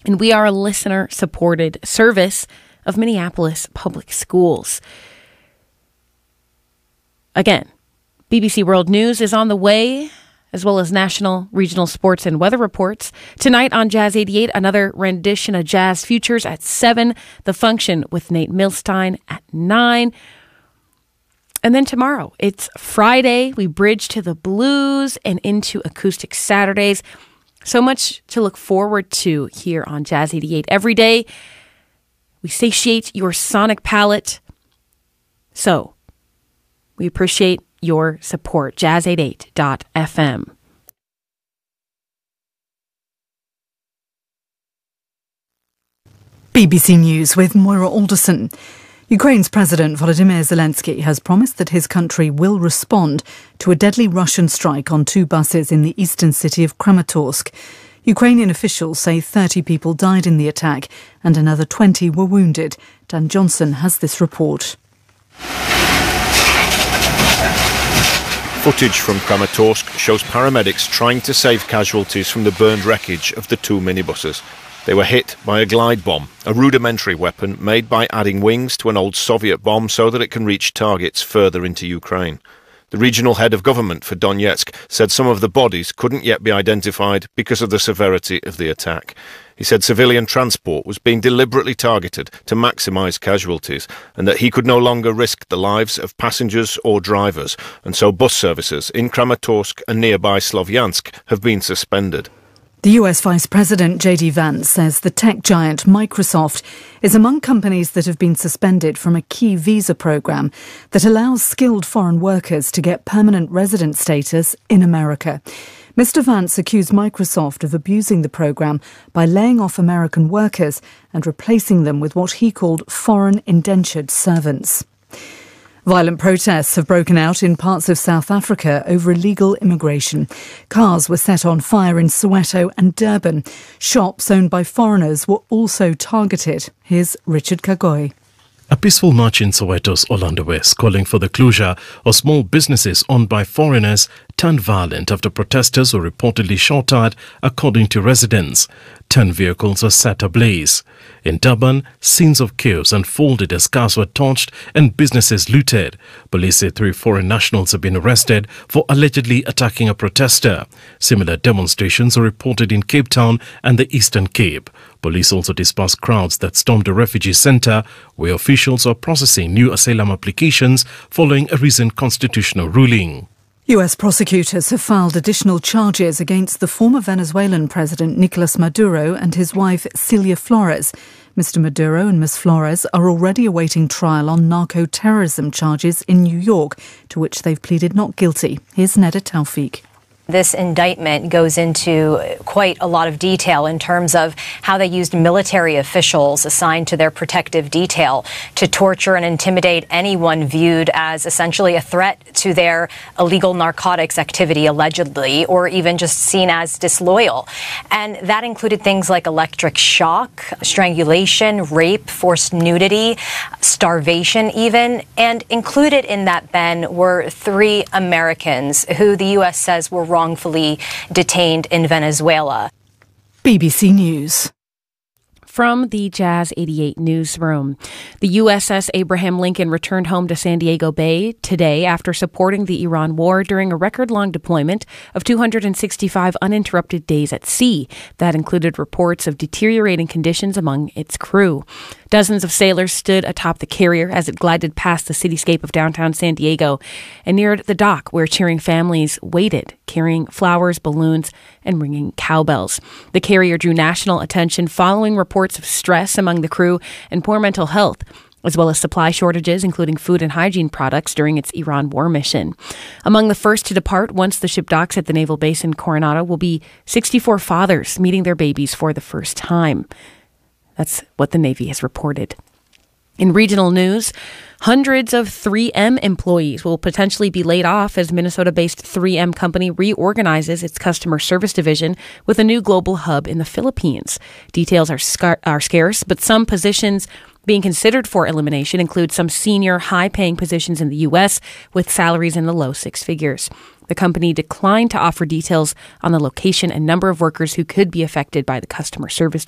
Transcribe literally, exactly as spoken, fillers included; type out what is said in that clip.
And we are a listener-supported service of Minneapolis Public Schools. Again, B B C World News is on the way, as well as national, regional sports and weather reports. Tonight on Jazz eighty-eight, another rendition of Jazz Futures at seven. The Function with Nate Milstein at nine. And then tomorrow, it's Friday. We bridge to the blues and into Acoustic Saturdays. So much to look forward to here on Jazz eighty-eight. Every day, we satiate your sonic palate. So, we appreciate your support. jazz eighty-eight dot f m. B B C News with Moira Alderson. Ukraine's President Volodymyr Zelensky has promised that his country will respond to a deadly Russian strike on two buses in the eastern city of Kramatorsk. Ukrainian officials say thirty people died in the attack and another twenty were wounded. Dan Johnson has this report. Footage from Kramatorsk shows paramedics trying to save casualties from the burned wreckage of the two minibuses. They were hit by a glide bomb, a rudimentary weapon made by adding wings to an old Soviet bomb so that it can reach targets further into Ukraine. The regional head of government for Donetsk said some of the bodies couldn't yet be identified because of the severity of the attack. He said civilian transport was being deliberately targeted to maximise casualties and that he could no longer risk the lives of passengers or drivers, and so bus services in Kramatorsk and nearby Slovyansk have been suspended. The U S Vice President J D Vance says the tech giant Microsoft is among companies that have been suspended from a key visa program that allows skilled foreign workers to get permanent resident status in America. Mister Vance accused Microsoft of abusing the program by laying off American workers and replacing them with what he called foreign indentured servants. Violent protests have broken out in parts of South Africa over illegal immigration. Cars were set on fire in Soweto and Durban. Shops owned by foreigners were also targeted. Here's Richard Kagoy. A peaceful march in Soweto's Orlando West calling for the closure of small businesses owned by foreigners turned violent after protesters were reportedly shot at, according to residents. Ten vehicles were set ablaze. In Durban, scenes of chaos unfolded as cars were torched and businesses looted. Police say three foreign nationals have been arrested for allegedly attacking a protester. Similar demonstrations were reported in Cape Town and the Eastern Cape. Police also dispersed crowds that stormed a refugee centre where officials are processing new asylum applications following a recent constitutional ruling. U S prosecutors have filed additional charges against the former Venezuelan President Nicolas Maduro and his wife Celia Flores. Mister Maduro and Miz Flores are already awaiting trial on narco-terrorism charges in New York, to which they've pleaded not guilty. Here's Neda Taufik. This indictment goes into quite a lot of detail in terms of how they used military officials assigned to their protective detail to torture and intimidate anyone viewed as essentially a threat to their illegal narcotics activity, allegedly, or even just seen as disloyal. And that included things like electric shock, strangulation, rape, forced nudity, starvation even. And included in that, Ben, were three Americans who the U S says were wrong wrongfully detained in Venezuela. B B C News. From the Jazz eighty-eight newsroom, the U S S Abraham Lincoln returned home to San Diego Bay today after supporting the Iran war during a record-long deployment of two hundred sixty-five uninterrupted days at sea. That included reports of deteriorating conditions among its crew. Dozens of sailors stood atop the carrier as it glided past the cityscape of downtown San Diego and neared the dock where cheering families waited, carrying flowers, balloons, and ringing cowbells. The carrier drew national attention following reports of stress among the crew and poor mental health, as well as supply shortages, including food and hygiene products, during its Iran war mission. Among the first to depart once the ship docks at the naval base in Coronado will be sixty-four fathers meeting their babies for the first time. That's what the Navy has reported. In regional news, hundreds of three M employees will potentially be laid off as Minnesota-based three M company reorganizes its customer service division with a new global hub in the Philippines. Details are, scar- are scarce, but some positions being considered for elimination include some senior, high-paying positions in the U S with salaries in the low six figures. The company declined to offer details on the location and number of workers who could be affected by the customer service